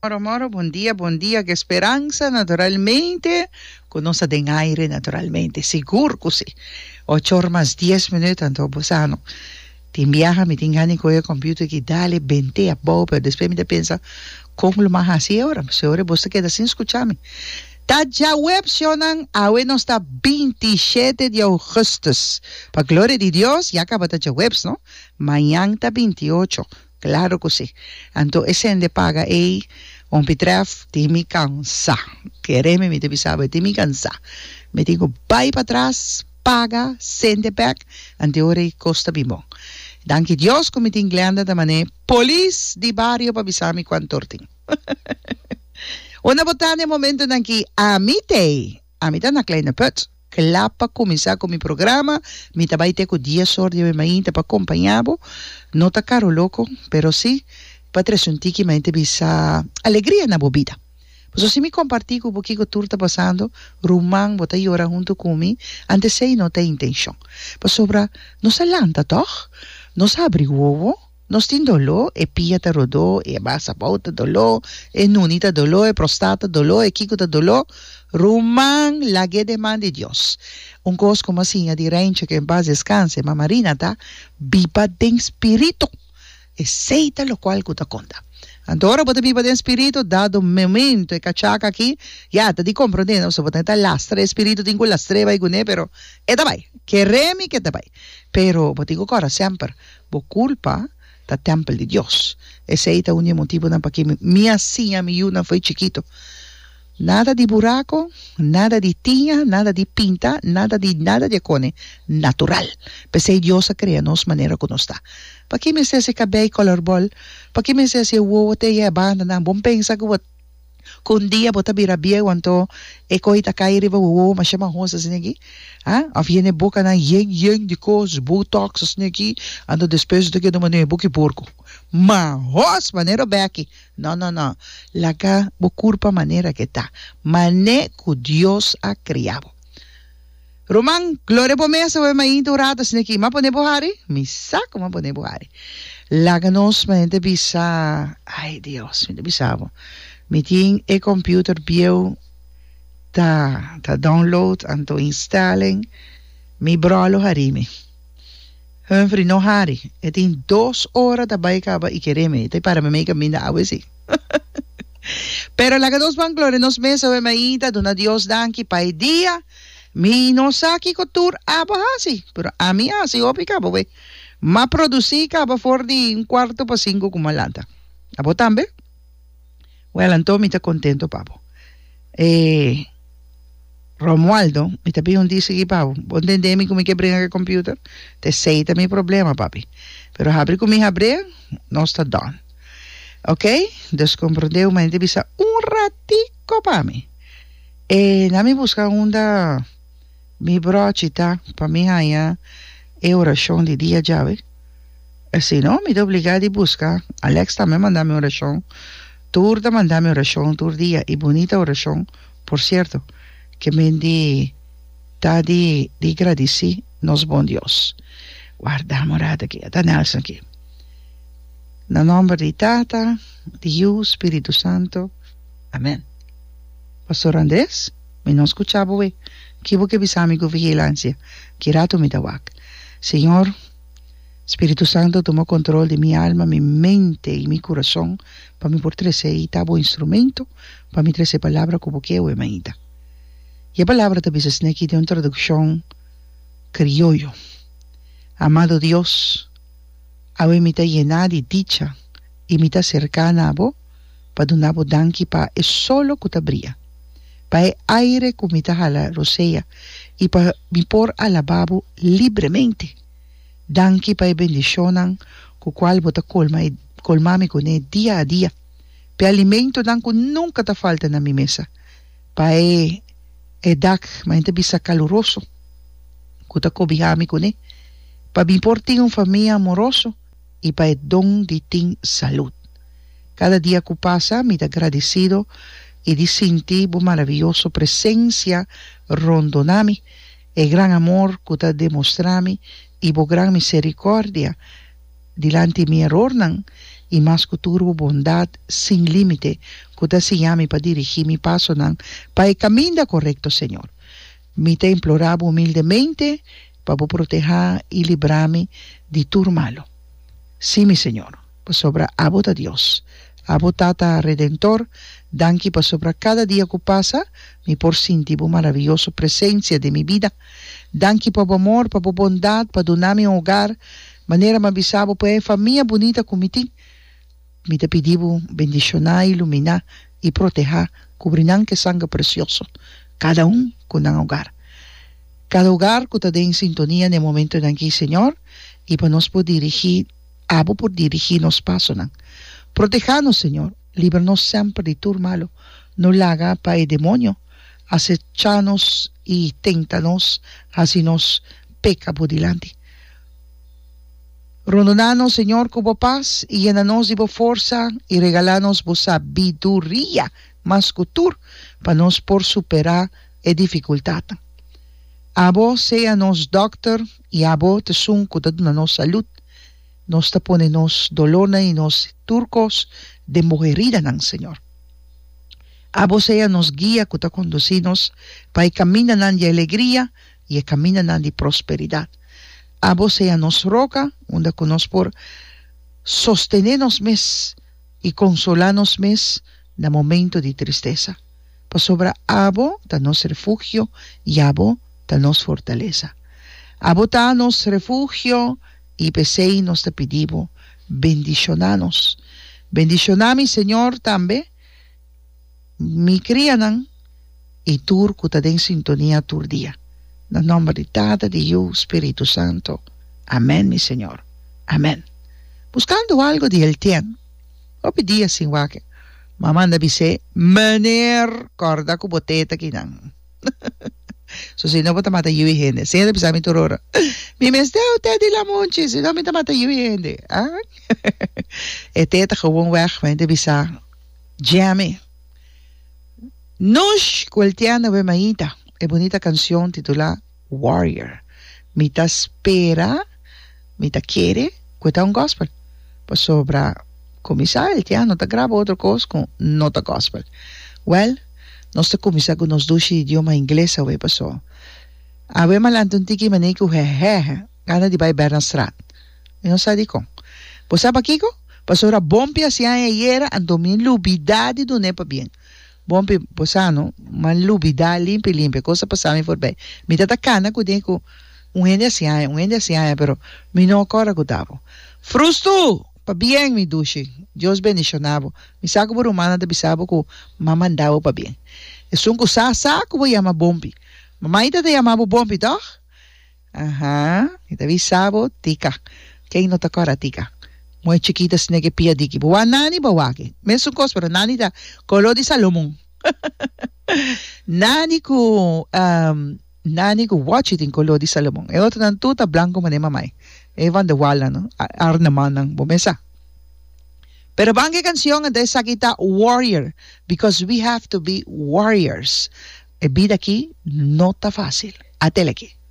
Moro, moro, bom dia, que esperança, naturalmente, conosco den aire, naturalmente, seguro que sim. 8 horas mais 10 minutos, então, bosano. Tem viaja, me tem gani com o computer que dá-lhe 20 a boa, mas depois me pensa, como lo mais assim agora? Se agora você queda sem escutar-me. Tá já web shonan, awe nos está 27 de agosto. Para glória de Deus, já acaba de web, não? Amanhã tá 28. Claro que sim. Então, esse ende paga aí, betreft, te me cansa. Quereme, me te sabe, te me cansa. Me digo, vai para trás, paga, sende back, ante ora costa bimbo. Danke Deus, como te inglanda da maneira, police di barrio para bisami quanto tem. Una botana momento aqui, a mim tá na kleine put. Klapa começar com o programa, me tá vai ter com 10 horas de manhã para acompanhar, não tá caro louco, pero sim, para trazer que mente bisa alegria na bobida. Pois se me compartilhar com o que tu tá passando, Rumang bota ora junto comigo, antes sei não tem intenção. Pois sobra, nos alanta toch, nos abre o ovo, nos tem dolor, e pia tá rodou, e basa bota dolor, e nunita dolor, e prostata dolor, e kiko tá dolor, Rumang lage de man de Deus. Coisa como assim, a dirente que em paz descanse, mamarina tá, viva de espírito. E seita lo qual que tá conta. Agora, bota viva de espírito, dado o momento, e cachaca aqui, já, tá de compreendendo, se bota tá lastra, espírito, tem que lastre, vai gune, pero, é dabai, que remi que dabai. Pero, bota digo, agora, sempre, bo culpa, tá templo de Deus. Esse aí tá o motivo, para que minha sinha, minha una foi chiquito. Nada de buraco, nada de tinha, nada de pinta, nada de cone. Natural. Pensei Deus a criar-nos maneira como está. Para que me se esse cabelo colorbol? Para que me se esse uo te ia banda na bom pensa que um dia bota bira bia quanto e coita cair va uo mas chama rosa assim aqui. Ah, aviene boca na yen de cos, botox assim aqui, ando despeso de que do maneira boca porco. Mas maneira back. Não. Laga bo curpa maneira que tá. Mané que Deus a criado. Roman, glória por mesa, vai mais dourada assim aqui. Mas pone bohari? Me saco, mas pone bohari. Laga nos maneira bisa. Ai Deus, me bisavo. Me tem e computer bio ta download anto installing mi brolo harimi. Humphrey no hari. Het in 2 horas daarbij kaba ikereme. Te para me make minda awesi. Pero la que nos van gloria nos mesa we maita dona Dios danki pa dia. Mi no saki kotur abahasi. Pero a mi asi opi kaba we. Ma produci kaba for di 4:45 kumalanta. Abo tambe? Well, anto mi ta contento papo. Romualdo, me está pidiendo un dice que pavo, vos entendés como que brinca el computer, te seita mi problema, papi. Pero abrir con mi abre, no está done. Ok? Dus comprendeu, mas te bisa ratico para mí. Na me busca onda, mi brochita, para mí allá, oración de día llave. Si no, me te obligado a buscar. Alex también mandame oración. Turda mandame oración, tur día, y bonita oración, por cierto. Que me di agradeci nos bom Deus. Guarda a morada aqui, tá Nelson aqui. No nome de Tata, de Yu, Espírito Santo. Amém. Pastor Andrés, me não escuchava, ué. Que vou que bisami com vigilância. Que rato me dawak. Senhor, Espírito Santo tomou controle de minha alma, minha mente e meu coração para me por trazer e tá bom instrumento para me trazer palavra como que eu ainda. E a palavra também se aqui de uma tradução criollo. Amado Deus, a me está llena de dicha e me está cercana a vos para donar vos danki para é solo que te brilha. Para é aire que me está jala roseia e para me por a lavabo livremente. Danki para é bendicionan com o qual vos colmame com ele dia a dia. Para alimento danko nunca te falta na minha mesa. Para é dak, mas ainda bisa caloroso. Kuta ko bihami ko ne. Pabimporting uma família amoroso e pa dom de ting salud. Cada dia que passa, me agradecido e de sentir bo maravilhoso presença rondonami e gran amor que ta demonstrami e bo gran misericórdia dilante mi error nan e mas que turbo bondade sem limite Kuta siyami pa dirigir mi paso ng pa camino correcto, Señor. Mi te imploraba humildemente para proteger y librarme de tu malo. Sí, mi Señor, pa sobra abota Dios, abotata Redentor, danki pa sobra cada día que pasa, mi por sintivo maravilloso presencia de mi vida, danki pa amor, pa bondad, pa donarme un hogar, manera mabisabo pa familia bonita comiti, mi te pidivo bendicionar, iluminar y proteger, cubrinan que sangre precioso, cada un con un hogar. Cada hogar que te en sintonía en el momento en que, Señor, y para nos por dirigir, abo por dirigirnos paso. Protejanos, Señor, líbranos siempre de tu malo, no la haga para el demonio, acechanos y téntanos, así nos peca por delante. Rondonanos, Señor, como paz, y llenanos de fuerza, y regalanos vos sabiduría, más cultura, para nos por superar la dificultad. Abo sea nos doctor, y abo te sun nos salud, nos te pone nos dolor y nos turcos de mujerida, Señor. Abo sea nos guía, que te conducinos, para caminar de alegría, y caminar de prosperidad. Abo sea nos roca, donde con nos por sostenernos mes y consolarnos mes en momento de tristeza. Por sobra abo, danos refugio, y abo, danos fortaleza. Abo, danos refugio, y pesei nos te pedimos, bendicionanos. Bendicionami, Señor, también, mi crianan, y tú, que te den sintonía tu día. En el nombre de Tata, de Dios, Espíritu Santo. Amén, mi Señor. Amén. Buscando algo de el tiempo. O pedía sin guaque. Mamá anda dice, maner corda ku boteta kinang. So si no mata yui gente. Si anda pisami turora. Mi mesdeo te di la monchi. Si no mata yui gente. Ah? E teta gewoon weg. Mente bisa. Jammy. Nush cuelteando ve maita. E bonita canción titulada Warrior. Mita espera, mita quiere, cuesta un gospel. Pues sobra comisar el tía, no te graba otra cosa con nota gospel. Well, no se comisa con nos dushi idioma inglés, we pasó. A ver malante un tiki manico jejeje, gana de bai Bernastrat. Y no sabe con. Pues sabe Kiko, pues sobra bompia si hay ayer, andomin lubidade do nepa bien. Bom posano, mas lubida limpa, cosa passava por bem. Me tá cana que digo um ende assim, pero me não agora que dava. Frusto, pa bem me duche. Deus bendicionava. Me saco por humana de bisabo que mamandava pa bem. E sunco saco vou chamar bombi. Mamãe te chamava bombi, toch? Aham, e te bisabo tica. Quem não tá agora tica? Muito chiquita se nega pia diki. Boa nani bawaki. Meso kos pero nani da kolo di Salomon. nani ku watch it in kolo di Salomon. E otro nan tuta blanco mane mamay. E van de wala no. Arnaman ng bumesa. Pero bangke canción de esa kita warrior because we have to be warriors. E vida aquí no está fácil. Atele aquí.